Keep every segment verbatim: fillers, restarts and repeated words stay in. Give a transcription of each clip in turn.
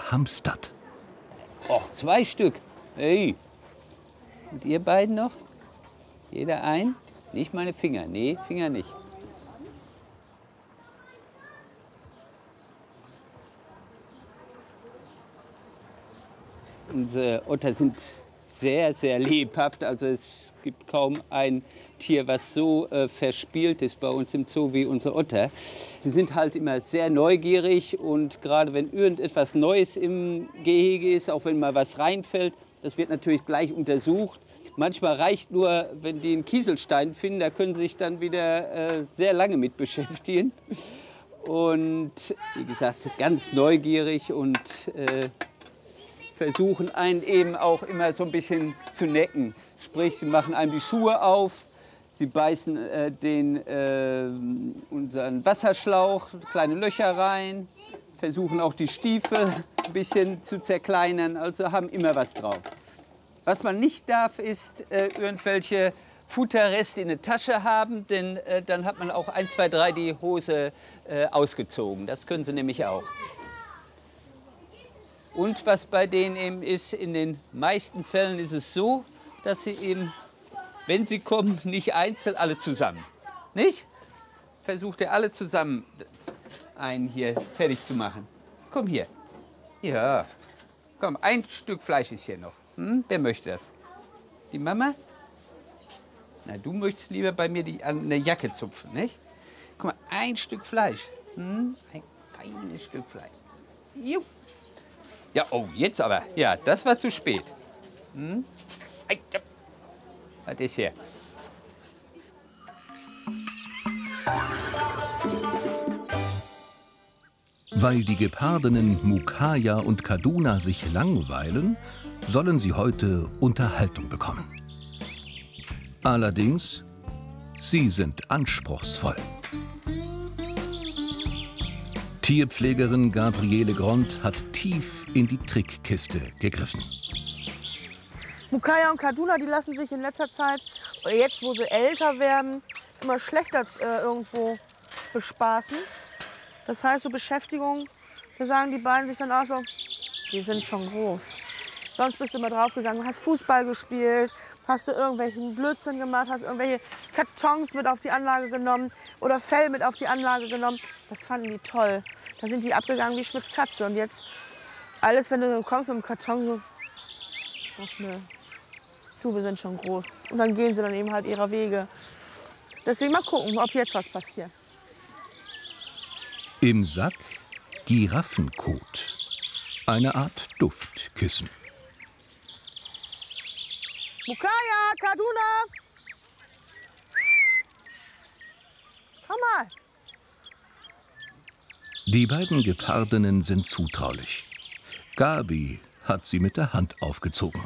hamstert. Oh, zwei Stück. Hey. Und ihr beiden noch? Jeder ein? Nicht meine Finger. Nee, Finger nicht. Unsere Otter sind sehr, sehr lebhaft. Also es gibt kaum ein Tier, was so äh, verspielt ist bei uns im Zoo wie unsere Otter. Sie sind halt immer sehr neugierig und gerade wenn irgendetwas Neues im Gehege ist, auch wenn mal was reinfällt, das wird natürlich gleich untersucht. Manchmal reicht nur, wenn die einen Kieselstein finden, da können sie sich dann wieder äh, sehr lange mit beschäftigen. Und wie gesagt, ganz neugierig und äh, versuchen einen eben auch immer so ein bisschen zu necken. Sprich, sie machen einem die Schuhe auf, sie beißen äh, den, äh, unseren Wasserschlauch, kleine Löcher rein, versuchen auch die Stiefel ein bisschen zu zerkleinern, also haben immer was drauf. Was man nicht darf, ist äh, irgendwelche Futterreste in der Tasche haben, denn äh, dann hat man auch ein, zwei, drei die Hose äh, ausgezogen. Das können sie nämlich auch. Und was bei denen eben ist, in den meisten Fällen ist es so, dass sie eben, wenn sie kommen, nicht einzeln, alle zusammen. Nicht? Versucht ihr alle zusammen einen hier fertig zu machen. Komm hier. Ja. Komm, ein Stück Fleisch ist hier noch. Hm? Wer möchte das? Die Mama? Na, du möchtest lieber bei mir die, an der Jacke zupfen, nicht? Guck mal, ein Stück Fleisch. Hm? Ein feines Stück Fleisch. Jupp. Ja, oh, jetzt aber. Ja, das war zu spät. Hm? Was ist hier? Weil die Gepardinnen Mukaya und Kaduna sich langweilen, sollen sie heute Unterhaltung bekommen. Allerdings, sie sind anspruchsvoll. Tierpflegerin Gabriele Grond hat tief in die Trickkiste gegriffen. Mukaya und Kaduna, die lassen sich in letzter Zeit, oder jetzt wo sie älter werden, immer schlechter äh, irgendwo bespaßen. Das heißt, so Beschäftigung, da sagen die beiden sich dann auch so, die sind schon groß. Sonst bist du immer draufgegangen, hast Fußball gespielt, hast du irgendwelchen Blödsinn gemacht, hast irgendwelche Kartons mit auf die Anlage genommen oder Fell mit auf die Anlage genommen. Das fanden die toll. Da sind die abgegangen wie Schmitz Katze. Und jetzt alles, wenn du so kommst mit dem Karton, so, ach ne, du, wir sind schon groß. Und dann gehen sie dann eben halt ihrer Wege. Deswegen mal gucken, ob jetzt was passiert. Im Sack Giraffenkot, eine Art Duftkissen. Mukaya, Kaduna! Komm mal! Die beiden Gepardinnen sind zutraulich. Gabi hat sie mit der Hand aufgezogen.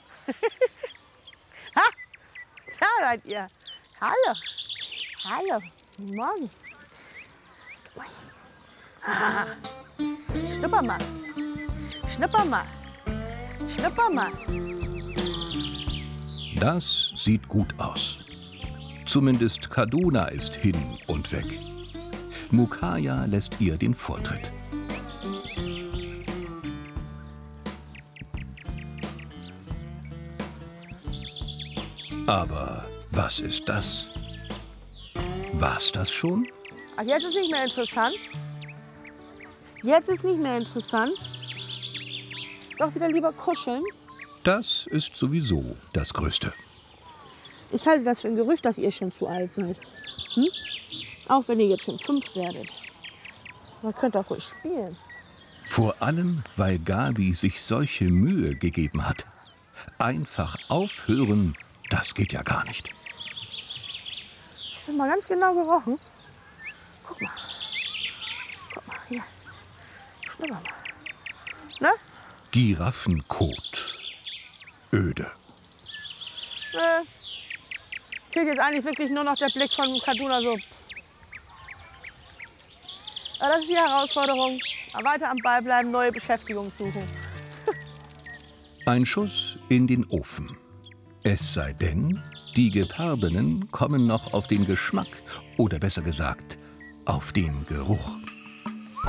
Ha! Da seid ihr! Hallo! Hallo! Guten Morgen! Guck mal. Ah. Schnupper mal! Schnupper mal! Schnupper mal! Das sieht gut aus. Zumindest Kaduna ist hin und weg. Mukaya lässt ihr den Vortritt. Aber was ist das? War's das schon? Ach, jetzt ist nicht mehr interessant. Jetzt ist nicht mehr interessant. Doch wieder lieber kuscheln. Das ist sowieso das Größte. Ich halte das für ein Gerücht, dass ihr schon zu alt seid. Hm? Auch wenn ihr jetzt schon fünf werdet. Man könnte auch ruhig spielen. Vor allem, weil Gabi sich solche Mühe gegeben hat. Einfach aufhören, das geht ja gar nicht. Hast du mal ganz genau gerochen? Guck mal. Guck mal, hier. Schnupper mal. Ne? Giraffenkot. Öde. Äh, fehlt jetzt eigentlich wirklich nur noch der Blick von Kaduna so. Aber das ist die Herausforderung. Weiter am Ball bleiben, neue Beschäftigung suchen. Ein Schuss in den Ofen. Es sei denn, die Gepardinnen kommen noch auf den Geschmack oder besser gesagt, auf den Geruch.